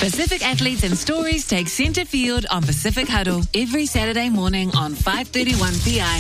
Pacific athletes and stories take centre field on Pacific Huddle every Saturday morning on 5:31 PI.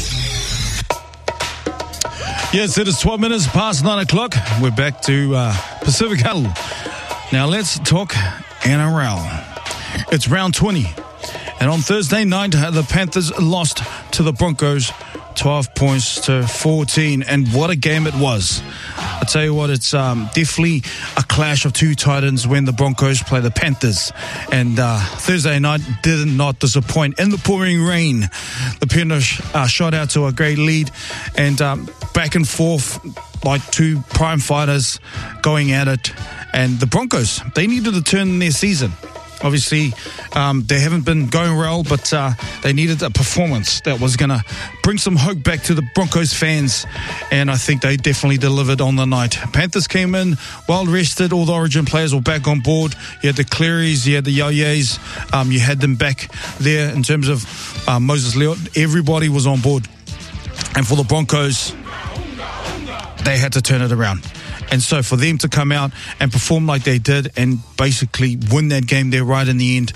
Yes, it is 12 minutes past 9 o'clock. We're back to Pacific Huddle. Now let's talk NRL. It's round 20. And on Thursday night, the Panthers lost to the Broncos 12 points to 14. And what a game it was. I tell you what, it's definitely a clash of two titans when the Broncos play the Panthers. And Thursday night did not disappoint. In the pouring rain, the Panthers shot out to a great lead. And back and forth, like two prime fighters going at it. And the Broncos, they needed to turn their season. Obviously, they haven't been going well, but they needed a performance that was going to bring some hope back to the Broncos fans, and I think they definitely delivered on the night. Panthers came in well rested. All the Origin players were back on board. You had the Clearys, you had the Yo-Yos, you had them back there in terms of Moses Leon. Everybody was on board. And for the Broncos, they had to turn it around. And so for them to come out and perform like they did and basically win that game there right in the end,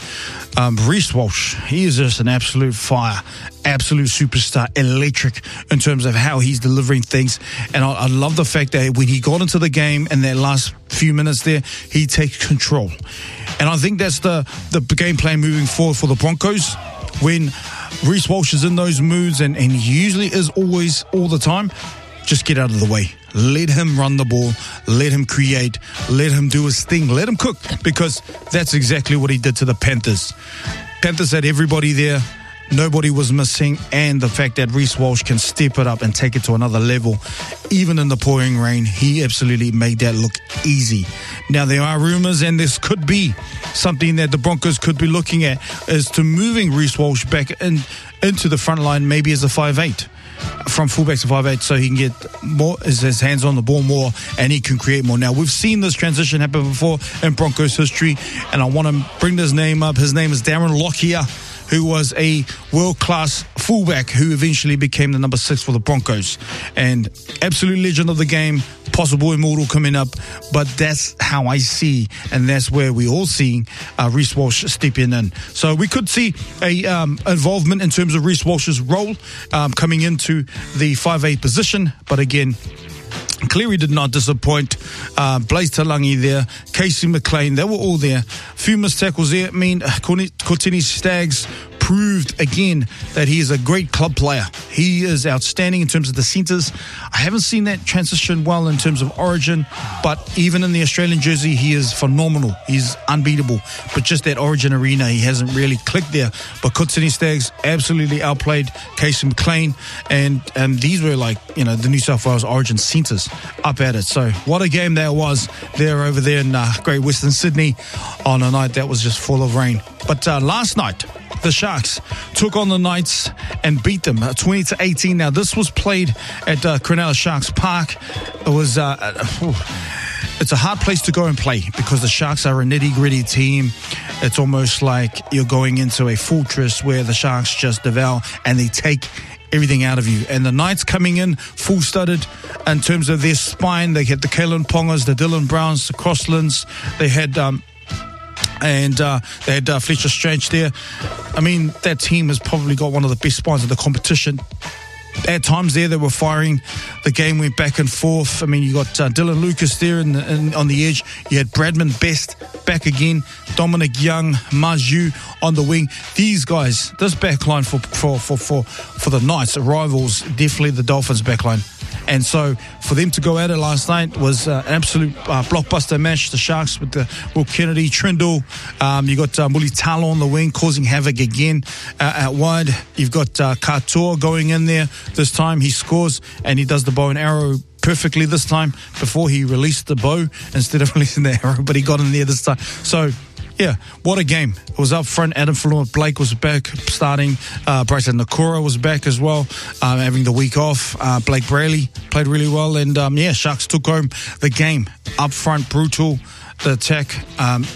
Reece Walsh, he is just an absolute fire, absolute superstar, electric in terms of how he's delivering things. And I love the fact that when he got into the game in that last few minutes there, he takes control. And I think that's the game plan moving forward for the Broncos. When Reece Walsh is in those moods, and he usually is always all the time, just get out of the way. Let him run the ball. Let him create. Let him do his thing. Let him cook, because that's exactly what he did to the Panthers. Panthers had everybody there. Nobody was missing. And the fact that Reece Walsh can step it up and take it to another level, even in the pouring rain, he absolutely made that look easy. Now, there are rumours, and this could be something that the Broncos could be looking at, is to moving Reece Walsh back into the front line, maybe as a 5'8". From fullback to 5'8", so he can get more, his hands on the ball more, and he can create more. Now, we've seen this transition happen before in Broncos history, and I want to bring his name up. His name is Darren Lockyer, who was a world-class fullback who eventually became the number 6 for the Broncos. And absolute legend of the game, possible immortal coming up. But that's how I see, and that's where we all see Reece Walsh stepping in. So we could see a involvement in terms of Reece Walsh's role coming into the 5'8" position. But again, Cleary did not disappoint. Blaze Talangi there, Casey McLean, they were all there. Few missed tackles there. I mean, Cortini Staggs proved again that he is a great club player. He is outstanding in terms of the centres. I haven't seen that transition well in terms of Origin, but even in the Australian jersey, he is phenomenal. He's unbeatable. But just that Origin arena, he hasn't really clicked there. But Cortini Staggs absolutely outplayed Casey McLean, and these were like, the New South Wales Origin centres up at it. So what a game that was there over there in Great Western Sydney on a night that was just full of rain. But last night, the Sharks took on the Knights and beat them 20-18. Now, this was played at Cronulla Sharks Park. It was it's a hard place to go and play because the Sharks are a nitty-gritty team. It's almost like you're going into a fortress where the Sharks just devour and they take everything out of you. And the Knights coming in full-studded in terms of their spine. They had the Kalen Pongas, the Dylan Browns, the Crosslands. They had they had Fletcher Strange there. I mean, that team has probably got one of the best spines of the competition. At times there, they were firing. The game went back and forth. I mean, you got Dylan Lucas there on the edge. You had Bradman Best back again. Dominic Young, Maju on the wing. These guys, this backline for the Knights, the rivals, definitely the Dolphins backline. And so for them to go at it last night was an absolute blockbuster match. The Sharks with the Will Kennedy, Trindle. You got Mulitalo on the wing causing havoc again out wide. You've got Katoa going in there. This time he scores and he does the bow and arrow perfectly this time before he released the bow instead of releasing the arrow, but he got in there this time. So yeah, what a game. It was up front. Adam Faluma-Blake was back starting. Bryson Nakora was back as well, having the week off. Blake Brayley played really well. And Sharks took home the game. Up front, brutal. The attack,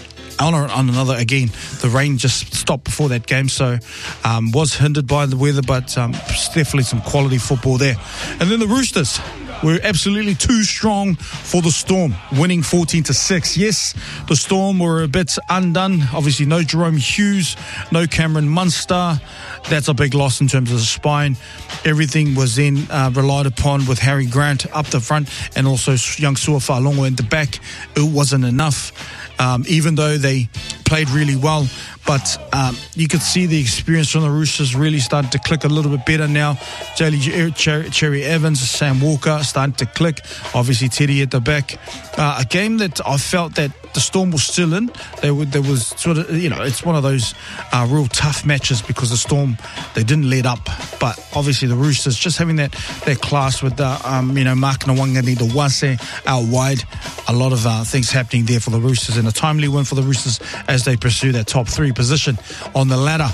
on another, again, the rain just stopped before that game, so was hindered by the weather, but definitely some quality football there. And then the Roosters were absolutely too strong for the Storm, winning 14-6. Yes, the Storm were a bit undone. Obviously, no Jerome Hughes, no Cameron Munster. That's a big loss in terms of the spine. Everything was then relied upon with Harry Grant up the front and also young Suafa'alogo in the back. It wasn't enough, even though they played really well. But you could see the experience from the Roosters really starting to click a little bit better now. Cherry Evans, Sam Walker starting to click. Obviously, Teddy at the back. A game that I felt that the Storm was still in. There was sort of, it's one of those real tough matches because the Storm, they didn't let up. But obviously the Roosters just having that class with Mark Nawangani, the Wase out wide. A lot of things happening there for the Roosters, and a timely win for the Roosters as they pursue that top 3 position on the ladder.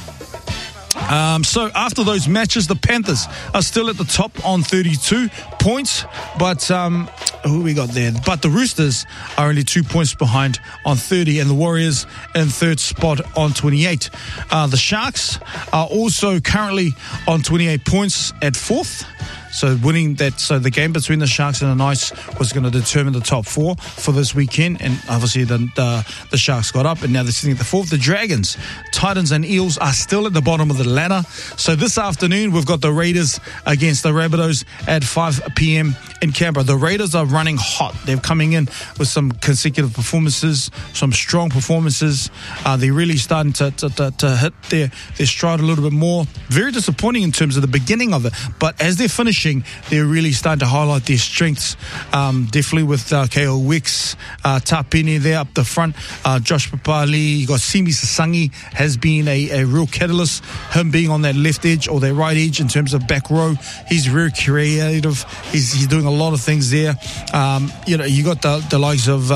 So after those matches, the Panthers are still at the top on 32 points, but who we got there? But the Roosters are only 2 points behind on 30, and the Warriors in third spot on 28. The Sharks are also currently on 28 points at fourth. So winning that, so the game between the Sharks and the Knights was going to determine the top 4 for this weekend, and obviously the Sharks got up, and now they're sitting at the 4th. The Dragons, Titans and Eels are still at the bottom of the ladder. So this afternoon we've got the Raiders against the Rabbitohs at 5 p.m. in Canberra. The Raiders are running hot. They're coming in with some consecutive performances, some strong performances. They're really starting to hit their stride a little bit more. Very disappointing in terms of the beginning of it, but as they're finishing, they're really starting to highlight their strengths. Definitely with K.O. Wicks, Tapini there up the front, Josh Papali, you got Simi Sasangi has been a real catalyst. Him being on that left edge or that right edge in terms of back row, he's very creative. He's doing a lot of things there. You got the likes of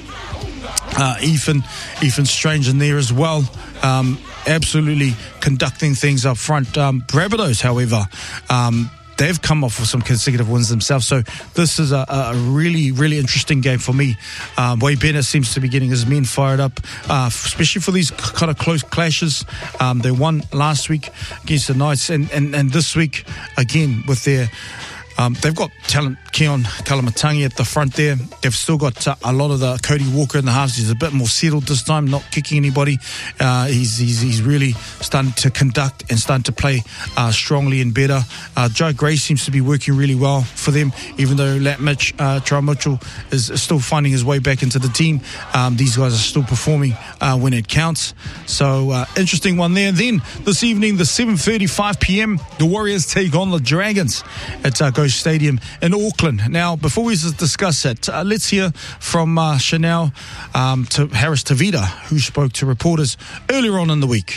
Ethan Strange in there as well. Absolutely conducting things up front. Rabbitohs, however, they've come off with some consecutive wins themselves. So this is a really, really interesting game for me. Wade Bennett seems to be getting his men fired up, especially for these kind of close clashes. They won last week against the Knights, and this week, again, with their... they've got talent, Keon Kalamatangi at the front there. They've still got a lot of the Cody Walker in the halves. He's a bit more settled this time, not kicking anybody. He's really starting to conduct and starting to play strongly and better. Joe Gray seems to be working really well for them, even though Troy Mitchell is still finding his way back into the team. These guys are still performing when it counts. So interesting one there. Then this evening, the 7:35 p.m, the Warriors take on the Dragons at Ghost Stadium in Auckland. Now, before we discuss it, let's hear from Chanel to Harris Tavita, who spoke to reporters earlier on in the week.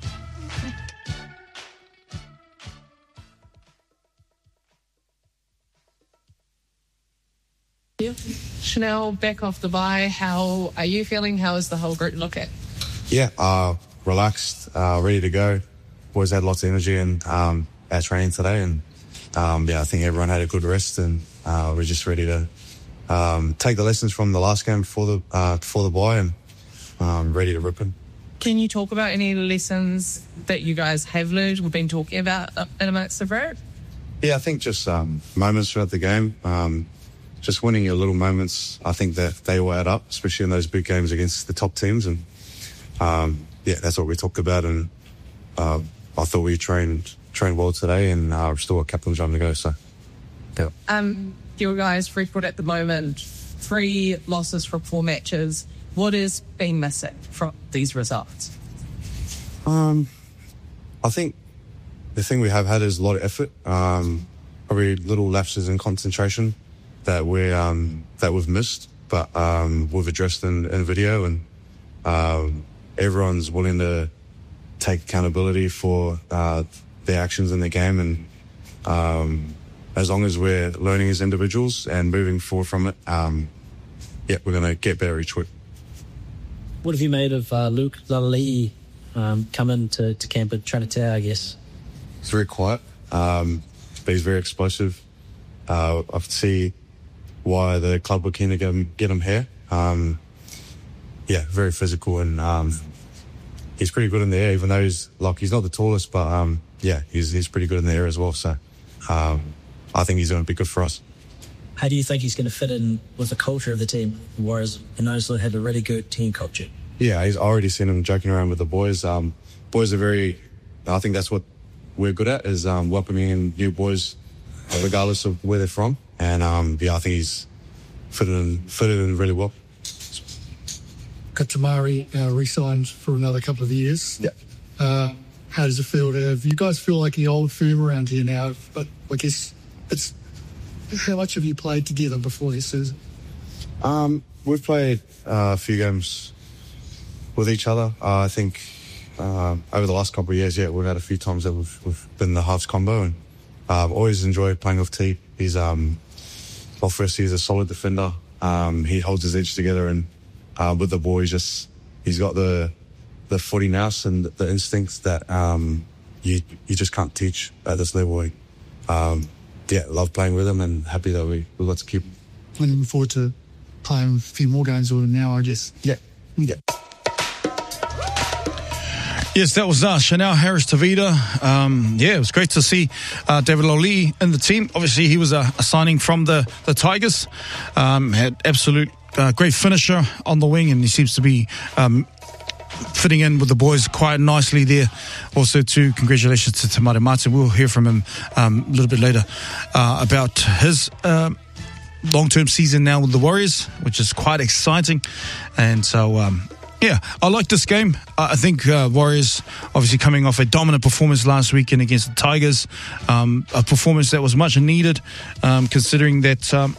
Chanel, back off the bye. How are you feeling? How is the whole group looking? Yeah, relaxed, ready to go. Boys had lots of energy in our training today, and I think everyone had a good rest, and we're just ready to take the lessons from the last game before the bye, and ready to rip them. Can you talk about any lessons that you guys have learned, we've been talking about in amongst the group? Yeah, I think just moments throughout the game, just winning your little moments. I think that they all add up, especially in those big games against the top teams, and that's what we talked about. And I thought we trained well today, and still got a couple of jobs to go. So, yeah. You guys record at the moment 3 losses from 4 matches. What has been missing from these results? I think the thing we have had is a lot of effort. Probably little lapses in concentration that we've missed, but we've addressed in video, and everyone's willing to take accountability for their actions in the game, and as long as we're learning as individuals and moving forward from it, we're going to get better each week. What have you made of Luke Lalali'i coming to camp at Trinitair, I guess? He's very quiet, but he's very explosive. I see why the club were keen to get him here. very physical, and he's pretty good in the air, even though he's not the tallest, but he's pretty good in the air as well. So I think he's going to be good for us. How do you think he's going to fit in with the culture of the team? The Warriors, I know, have a really good team culture. Yeah, he's already seen him joking around with the boys. Boys are I think that's what we're good at, is welcoming in new boys regardless of where they're from. And I think he's fitted in really well. Katamari re-signed for another couple of years. Yeah. How does it feel you guys feel like the old firm around here now? But I guess how much have you played together before this season? We've played a few games with each other. I think over the last couple of years, we've had a few times that we've been the halves combo, and I've always enjoyed playing with T. He's firstly, he's a solid defender. He holds his edge together, and with the ball, he's got the footy nous and the instincts that you just can't teach at this level. Love playing with him, and happy that we got to keep him. Looking forward to playing a few more games with him now, I guess. Yeah. Yes, that was Chanel Harris-Tavita. It was great to see David Lolii in the team. Obviously, he was a signing from the Tigers. Had absolute great finisher on the wing, and he seems to be fitting in with the boys quite nicely there. Also, congratulations to Te Maire Martin. We'll hear from him a little bit later about his long-term season now with the Warriors, which is quite exciting. And so, I like this game. I think Warriors obviously coming off a dominant performance last weekend against the Tigers, a performance that was much needed, considering that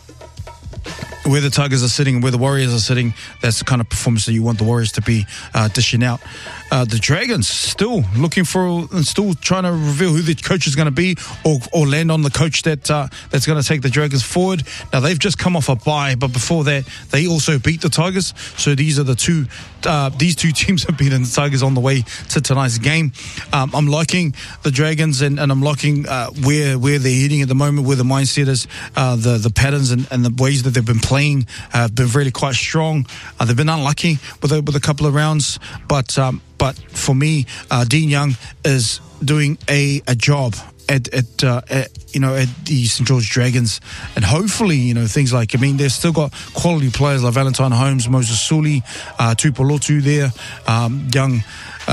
where the Tigers are sitting and where the Warriors are sitting, that's the kind of performance that you want the Warriors to be dishing out. The Dragons still looking for and still trying to reveal who the coach is going to be, or land on the coach that's going to take the Dragons forward. Now, they've just come off a bye, but before that, they also beat the Tigers. So these are these two teams have beaten the Tigers on the way to tonight's game. I'm liking the Dragons, and I'm liking where they're heading at the moment, where the mindset is, the patterns and the ways that they've been playing have been really quite strong. They've been unlucky with a couple of rounds, but for me, Dean Young is doing a job at the St. George Dragons, and hopefully, things like, they've still got quality players like Valentine Holmes, Moses Suli, Tupolotu there, young,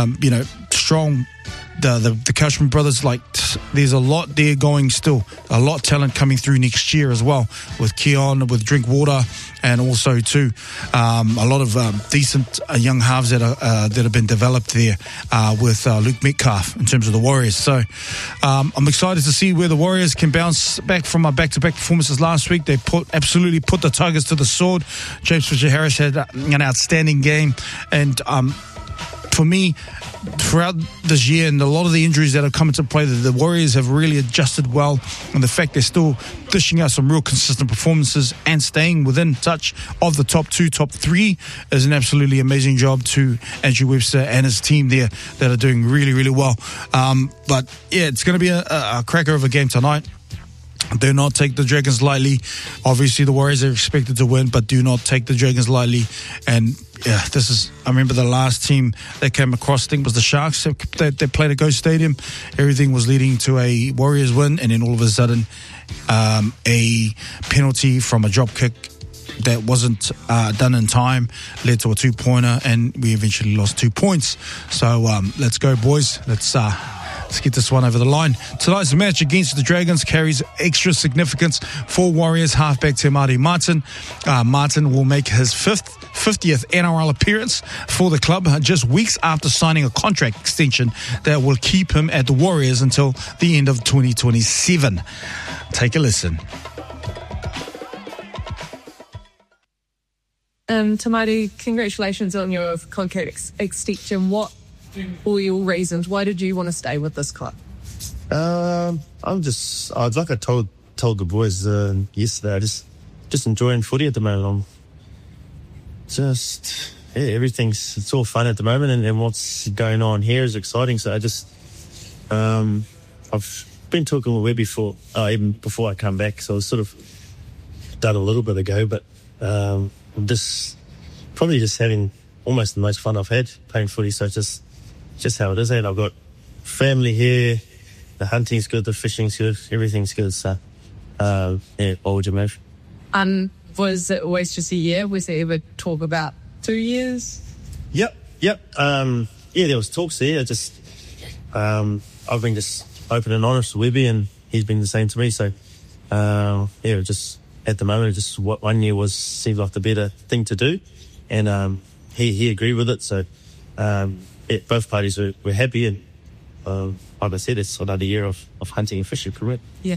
strong. The Cashman brothers, there's a lot there going still. A lot of talent coming through next year as well, with Keon, with Drinkwater, and also too a lot of decent young halves that have been developed there with Luke Metcalf in terms of the Warriors. So I'm excited to see where the Warriors can bounce back from our back-to-back performances last week. They absolutely put the Tigers to the sword. James Fisher-Harris had an outstanding game, and for me, throughout this year, and a lot of the injuries that have come into play, the Warriors have really adjusted well, and the fact they're still dishing out some real consistent performances and staying within touch of the top 2, top 3 is an absolutely amazing job to Andrew Webster and his team there that are doing really, really well. But it's going to be a cracker of a game tonight. Do not take the Dragons lightly. Obviously, the Warriors are expected to win, but do not take the Dragons lightly. And I remember the last team that came across, I think, was the Sharks. They played at Ghost Stadium. Everything was leading to a Warriors win, and then all of a sudden, a penalty from a drop kick that wasn't done in time led to a 2-pointer, and we eventually lost 2 points. So let's go, boys. Let's get this one over the line. Tonight's match against the Dragons carries extra significance for Warriors halfback Te Maire Martin. Martin will make his 50th NRL appearance for the club just weeks after signing a contract extension that will keep him at the Warriors until the end of 2027. Take a listen. Te Maire, congratulations on your contract extension. What were your reasons? Why did you want to stay with this club? Like I told the boys yesterday, I just enjoying footy at the moment. It's all fun at the moment, and what's going on here is exciting. So I've been talking with Webby even before I come back. So I was sort of done a little bit ago, but I'm just having almost the most fun I've had playing footy. So it's just how it is. And I've got family here. The hunting's good, the fishing's good, everything's good. So, what would you move? Was it always just a year? Was there ever talk about 2 years? Yep. There was talks there. I've been just open and honest with Webby, and he's been the same to me. So, just at the moment, just what 1 year seemed like the better thing to do, and he agreed with it. So, both parties were happy, and like I said, it's another year of hunting and fishing, correct? Yeah.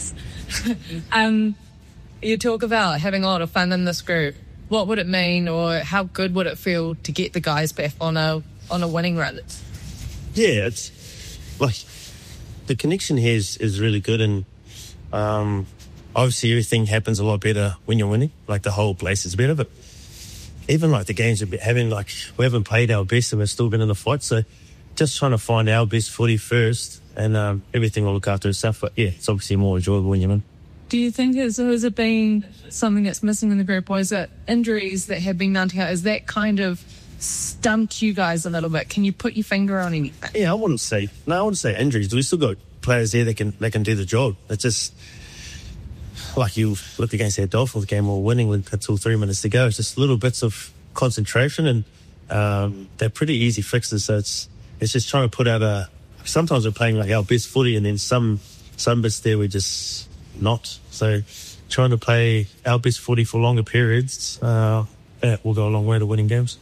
You talk about having a lot of fun in this group. What would it mean, or how good would it feel to get the guys back on a winning run? Yeah, it's like the connection here is really good, and obviously everything happens a lot better when you're winning. Like the whole place is better, but even like the games we haven't played our best and we've still been in the fight. So just trying to find our best footy first, and everything will look after itself. But yeah, it's obviously more enjoyable when you win. Do you think has it been something that's missing in the group, or is it injuries that have been mounting out? Is that kind of stumped you guys a little bit? Can you put your finger on anything? Yeah, I wouldn't say injuries. We still got players there that can do the job. It's just like you look against that Dolphins game, we're winning until 3 minutes to go. It's just little bits of concentration, and they're pretty easy fixes. So it's just trying to put out sometimes we're playing like our best footy, and then some bits there we're just not. So trying to play our best footy for longer periods will go a long way to winning games.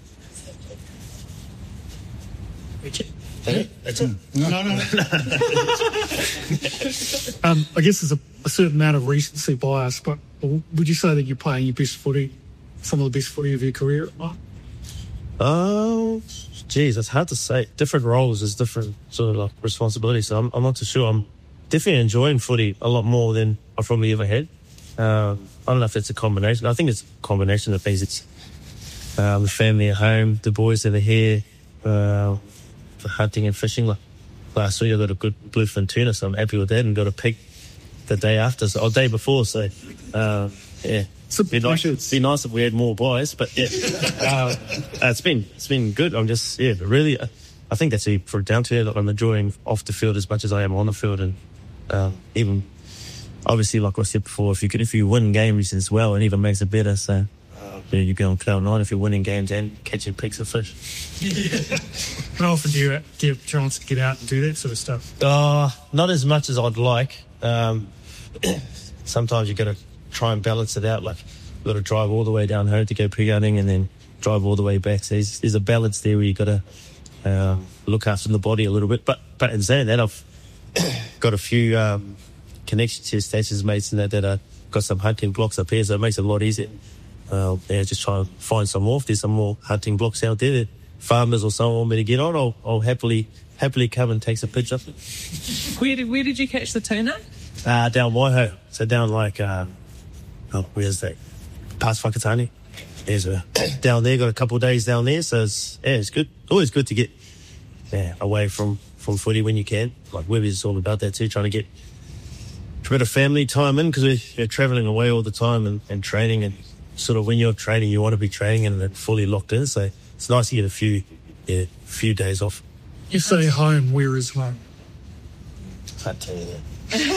No. I guess there's a certain amount of recency bias, but would you say that you're playing your best footy, some of the best footy of your career? Oh, geez, it's hard to say. Different roles is different sort of like responsibilities. So I'm not too sure. I'm definitely enjoying footy a lot more than I've probably ever had. I don't know if it's a combination. I think it's a combination of things. It's the family at home, the boys that are here, for hunting and fishing. Like last week I got a good bluefin tuna, so I'm happy with that, and got a pig the day after, or day before. So yeah, it'd be nice if we had more buys, but yeah, it's been good. I'm just really. I think that's for down to it. I'm enjoying off the field as much as I am on the field, and even obviously, like I said before, if you win games as well, it even makes it better. So. You go on cloud nine if you're winning games and catching pigs of fish. How often do you get a chance to get out and do that sort of stuff? Not as much as I'd like. Sometimes you got to try and balance it out. Like you've got to drive all the way down home to go pig hunting, and then drive all the way back. So there's a balance there where you got to look after the body a little bit. But in saying that, I've got a few connections to stations mates and that I've got some hunting blocks up here, so it makes it a lot easier. Just try and find some more. If there's some more hunting blocks out there that farmers or someone want me to get on, I'll happily come and take some pictures of it. Where did you catch the tuna? Down Waiho. So down like, where's that? Past Whakatane. There's down there, got a couple of days down there, so it's good. Always good to get away from footy when you can. Like Webby's all about that too, trying to get a bit of family time in, because we're travelling away all the time and training, and sort of when you're training, you want to be training and then fully locked in. So it's nice to get a few days off. You say home, where is home? Can't tell you that.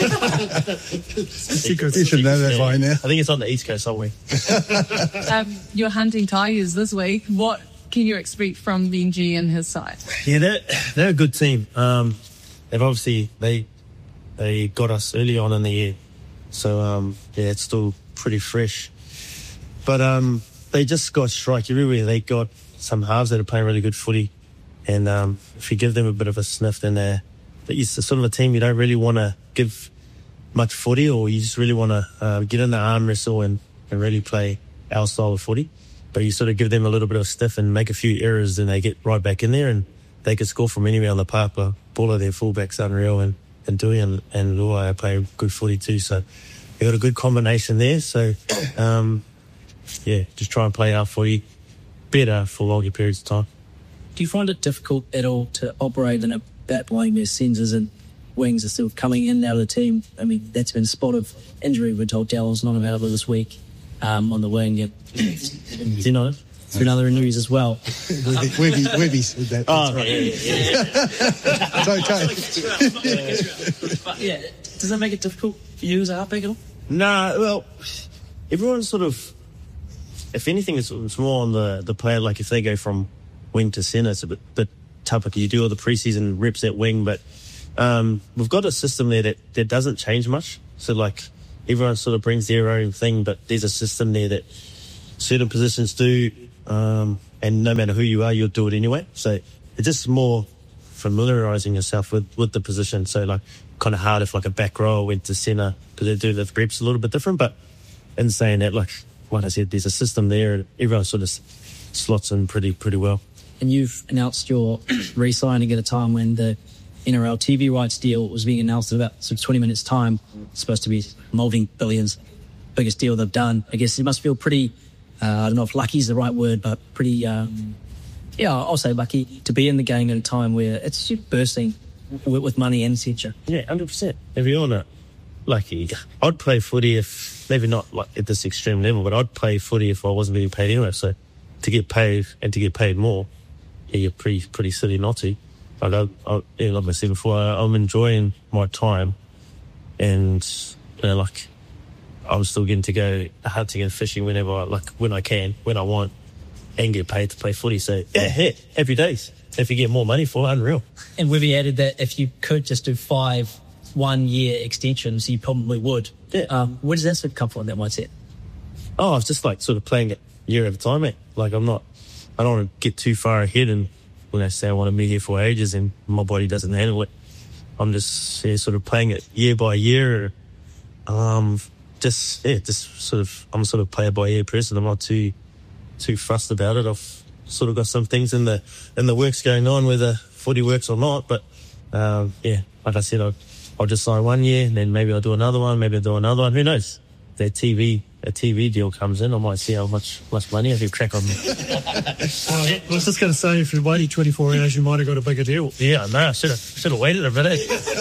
You should know that by now. I think it's on the East Coast somewhere. You're hunting tigers this week. What can you expect from Benji and his side? Yeah, they're a good team. They've obviously they got us early on in the year, so it's still pretty fresh. But they just got strike everywhere. They got some halves that are playing really good footy, and if you give them a bit of a sniff, then they're sort of a team you don't really want to give much footy, or you just really want to get in the arm wrestle and really play our style of footy. But you sort of give them a little bit of stiff and make a few errors, then they get right back in there, and they can score from anywhere on the park. But all of their fullbacks unreal, and Dewey and Luai play good footy too. So they got a good combination there. So just try and play our footy better for longer periods of time. Do you find it difficult at all to operate in a bat blowing where Sensors and Wings are still coming in and out of the team? I mean, that's been a spot of injury. We're told Dallow's not available this week on the wing. Yep. Do you know? through another injuries as well. Webby said that. Oh, Right. It's okay. But yeah, does that make it difficult for you as a halfback at all? Nah, well, everyone's sort of, if anything, it's more on the player. Like if they go from wing to centre, it's a bit tougher. You do all the preseason reps at wing, but we've got a system there that doesn't change much. So like everyone sort of brings their own thing, but there's a system there that certain positions do, and no matter who you are, you'll do it anyway. So it's just more familiarising yourself with the position. So like kind of hard if like a back row went to centre because they do the reps a little bit different. But in saying that, like I said, there's a system there and everyone sort of slots in pretty well. And you've announced your re-signing at a time when the NRL TV rights deal was being announced in about 20 minutes' time. It's supposed to be moulding billions, biggest deal they've done. I guess you must feel pretty, I don't know if lucky is the right word, but pretty, I'll say lucky to be in the game at a time where it's bursting with money and etc. Yeah, 100%. If you're not lucky, I'd play footy if, maybe not like at this extreme level, but I'd play footy if I wasn't being paid anyway. So to get paid and to get paid more, yeah, you're pretty silly not to. Like I said before, I'm enjoying my time, and like I'm still getting to go hunting and fishing when I can, when I want, and get paid to play footy. So yeah, every day. If you get more money for it, unreal. And Webby added that if you could just do 5 one-year extensions, you probably would. Yeah. Where does that sort of come from, that mindset? Oh, I was just like sort of playing it year at a time, mate. Like I don't want to get too far ahead, and when I say I want to be here for ages and my body doesn't handle it, I'm just sort of playing it year by year. I'm sort of player by ear person. I'm not too fussed about it. I've sort of got some things in the works going on, whether footy works or not. But like I said, I'll just sign 1 year, and then maybe I'll do another one. Maybe I'll do another one. Who knows? A TV deal comes in, I might see how much money I can crack on. I was just going to say, if you're waiting 24 hours, you might have got a bigger deal. Yeah, no, I should have waited a minute.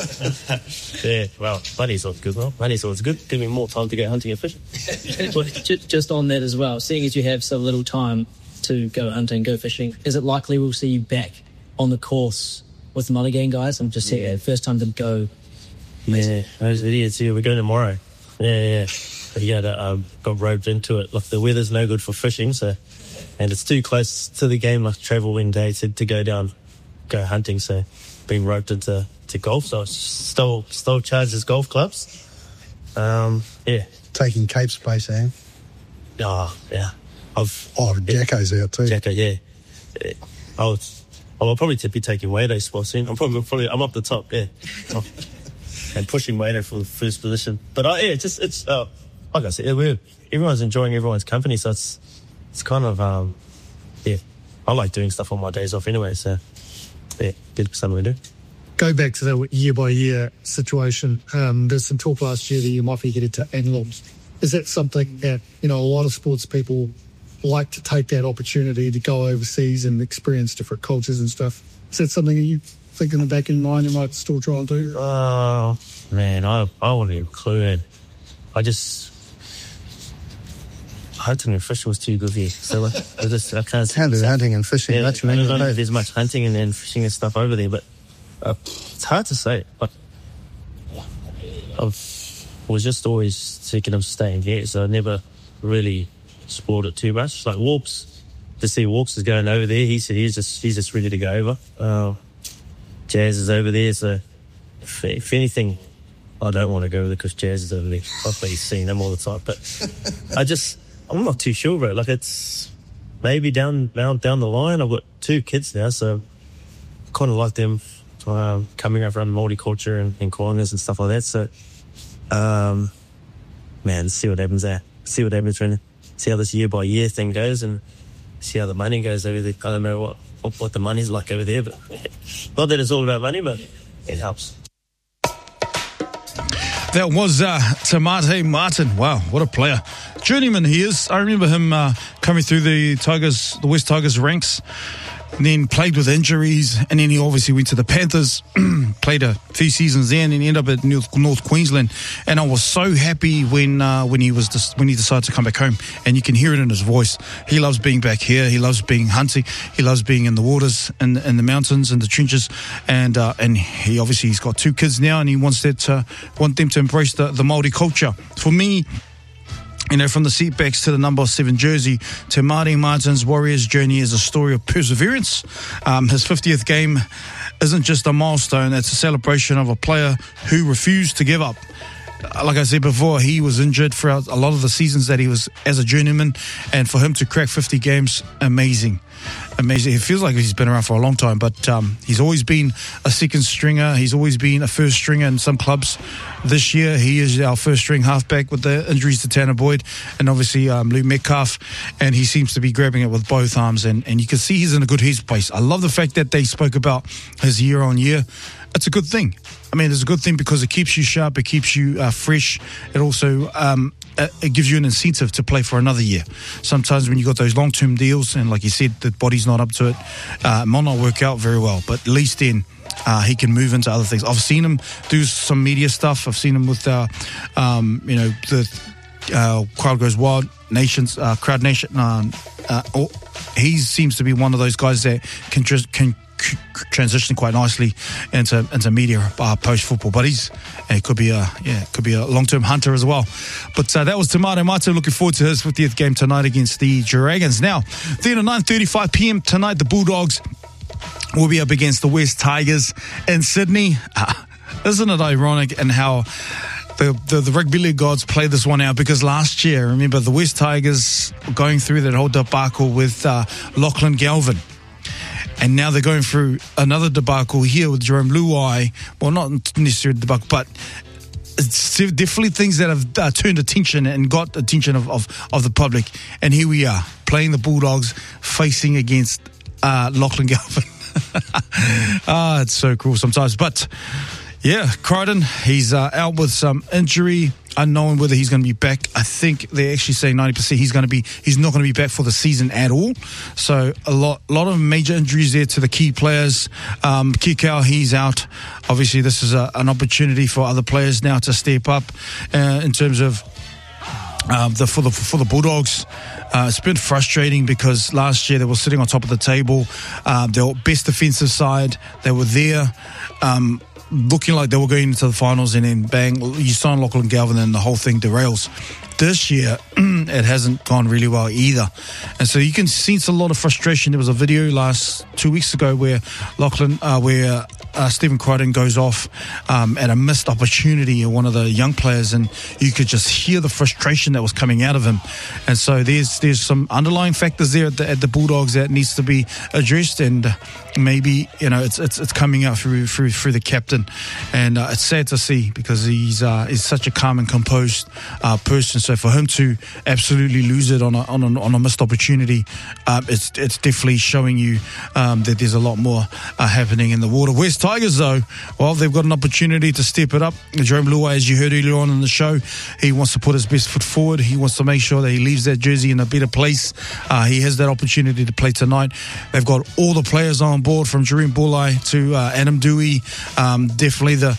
Yeah, well, money's always good, well. Money's always good. Give me more time to go hunting and fishing. Well, just on that as well, seeing as you have so little time to go hunting, go fishing, is it likely we'll see you back on the course with the Mulligan guys? I'm just saying, first time to go. Yeah, those idiots here. We're going tomorrow. Yeah. Got roped into it. Look, the weather's no good for fishing, and it's too close to the game, like travel wind day to go hunting. So, being roped into golf. So, stole charges golf clubs. Taking Cape space, eh? Oh, yeah. Jacko's out too. Jacko, yeah. I'll probably be taking Wado spots soon. I'm up the top, yeah. And pushing Wado for the first position. But it's like I said, everyone's enjoying everyone's company, so it's kind of I like doing stuff on my days off anyway, so good something to do. Go back to the year by year situation. There's some talk last year that you might be headed to England. Is that something that a lot of sports people like to take that opportunity to go overseas and experience different cultures and stuff? Is that something that you think in the back of your mind you might still try and do? Oh man, I wouldn't have a clue. Hunting and fishing was too good here, so I can't. Can't do hunting and fishing. Yeah, I don't know if there's much hunting and fishing and stuff over there, but it's hard to say. But I was just always thinking of staying here, so I never really explored it too much. Like Warps, to see Warps is going over there. He said he's just ready to go over. Jazz is over there, so if anything, I don't want to go there because Jazz is over there. I've been seeing them all the time, but I'm not too sure, bro. Like it's maybe down the line. I've got 2 kids now, so I kind of like them coming up around multiculture and Koangas and stuff like that. So, man, see what happens there. See what happens, Brendan. See how this year by year thing goes and see how the money goes over there. I don't know what the money's like over there, but not that it's all about money, but it helps. That was Tamate Martin. Wow, what a player. Journeyman he is. I remember him coming through the West Tigers ranks then played with injuries, and then he obviously went to the Panthers, played a few seasons there, and then ended up at North Queensland. And I was so happy when he decided to come back home, and you can hear it in his voice. He loves being back here. He loves being hunting. He loves being in the waters, in the mountains, in the trenches, and he's got 2 kids now, and he wants them to embrace the Māori culture. For me, from the seatbacks to the number 7 jersey, Te Māori Martin's Warriors journey is a story of perseverance. His 50th game isn't just a milestone, it's a celebration of a player who refused to give up. Like I said before, he was injured throughout a lot of the seasons that he was as a journeyman, and for him to crack 50 games, amazing. It feels like he's been around for a long time, but he's always been a second stringer. He's always been a first stringer in some clubs. This year, he is our first string halfback with the injuries to Tanner Boyd and obviously Luke Metcalf, and he seems to be grabbing it with both arms, and you can see he's in a good headspace. I love the fact that they spoke about his year on year. It's a good thing. I mean, it's a good thing because it keeps you sharp, it keeps you fresh. It also it gives you an incentive to play for another year. Sometimes when you got those long-term deals, and like you said, the body's not up to it, it might not work out very well. But at least then he can move into other things. I've seen him do some media stuff. I've seen him with the Crowd Goes Wild Nations, Crowd Nation. He seems to be one of those guys that can transition quite nicely into media post football, but he could be a long-term hunter as well. But that was Te Māori Martin. Looking forward to his 50th game tonight against the Dragons. Now, then at 9:35 p.m. tonight, the Bulldogs will be up against the West Tigers in Sydney. Isn't it ironic and how the rugby league gods play this one out? Because last year, remember, the West Tigers going through that whole debacle with Lachlan Galvin. And now they're going through another debacle here with Jerome Luai. Well, not necessarily a debacle, but it's definitely things that have turned attention and got attention of the public. And here we are, playing the Bulldogs, facing against Lachlan Galvin. It's so cruel sometimes. But yeah, Crichton, he's out with some injury. Unknown whether he's going to be back. I think they're actually saying 90% he's not going to be back for the season at all. So a lot of major injuries there to the key players. Kikau, he's out. Obviously, this is an opportunity for other players now to step up in terms of for the Bulldogs. It's been frustrating because last year they were sitting on top of the table. They were best defensive side. They were there. Looking like they were going into the finals, and then bang, you sign Lachlan Galvin and the whole thing derails. This year, it hasn't gone really well either. And so you can sense a lot of frustration. There was a video 2 weeks ago where Stephen Crichton goes off at a missed opportunity of one of the young players, and you could just hear the frustration that was coming out of him. And so there's some underlying factors there at the Bulldogs that needs to be addressed, and maybe it's coming out through the captain, and it's sad to see because he's such a calm and composed person. So for him to absolutely lose it on a missed opportunity, it's definitely showing you that there's a lot more happening in the water. West Tigers, though, well, they've got an opportunity to step it up. Jerome Luai, as you heard earlier on in the show, he wants to put his best foot forward. He wants to make sure that he leaves that jersey in a better place. He has that opportunity to play tonight. They've got all the players on board, from Jerome Bulai to Adam Dewey, definitely the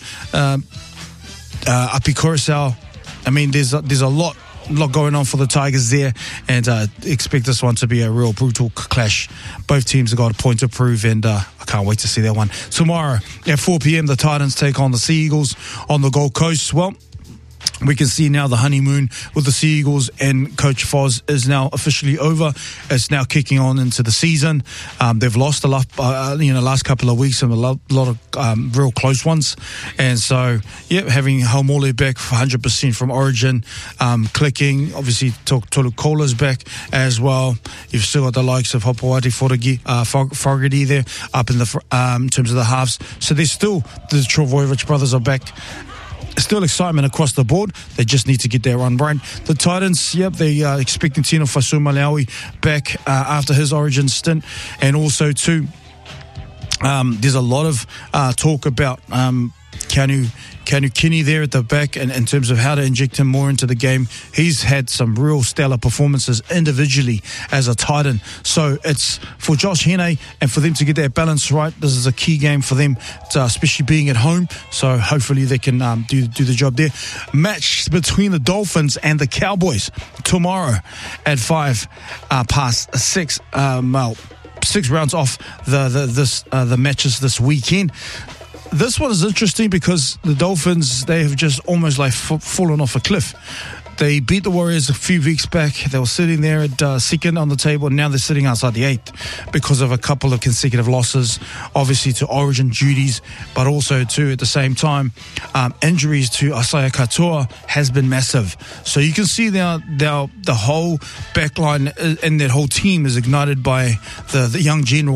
Api Coruscant. I mean, there's a lot going on for the Tigers there, and expect this one to be a real brutal clash. Both teams have got a point to prove, and I can't wait to see that one. Tomorrow at 4 p.m, the Titans take on the Sea Eagles on the Gold Coast. Well, we can see now the honeymoon with the Sea Eagles and Coach Foz is now officially over. It's now kicking on into the season. They've lost a lot, last couple of weeks, and a lot of real close ones. And so, having Haumole back 100% from Origin, clicking. Obviously, Tolu Kola's back as well. You've still got the likes of Hopawati Fogarty there up in terms of the halves. So there's still the Travojevic brothers are back. Still excitement across the board. They just need to get their run right. The Titans, they are expecting Tino Fasumalawi back after his Origin stint. And also, too, there's a lot of talk about Keanu Kinney there at the back, and in terms of how to inject him more into the game. He's had some real stellar performances individually as a tight end. So it's for Josh Hannay and for them to get that balance right. This is a key game for them, especially being at home. So hopefully they can do the job there. Match between the Dolphins and the Cowboys tomorrow at 6:05. 6 rounds off the matches this weekend. This one is interesting because the Dolphins, they have just almost like fallen off a cliff. They beat the Warriors a few weeks back. They were sitting there at second on the table, and now they're sitting outside the eighth because of a couple of consecutive losses, obviously to Origin duties, but also to, at the same time, injuries to Isaiah Katoa has been massive. So you can see now the whole backline and that whole team is ignited by the young general